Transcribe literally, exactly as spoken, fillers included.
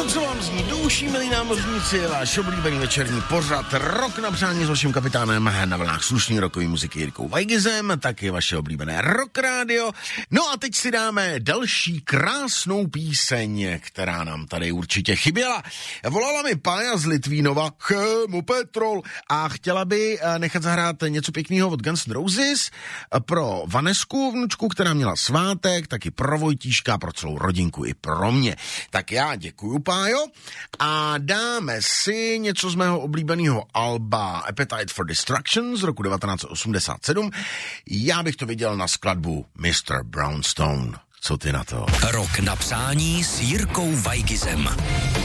co vám zní douší, milí námořníci, je váš oblíbený večerní pořad Rok na přání s vaším kapitánem na vlnách slušný rokový muziky Jirkou Vajgizem, taky vaše oblíbené Rock Radio. No a teď si dáme další krásnou píseň, která nám tady určitě chyběla. Volala mi Pája z Litvínova, Chemu Petrol, a chtěla by nechat zahrát něco pěkného od Guns N' Roses pro Vanesku, vnučku, která měla svátek, taky pro Vojtíška, pro celou rodinku i pro mě. Tak já děkuju, Pájo, a dáme si něco z mého oblíbeného alba Appetite for Destruction z roku devatenáct osmdesát sedm. Já bych to viděl na skladbu mister Brownstone. Co ty na to? Rok na přání s Jirkou Vajgizem.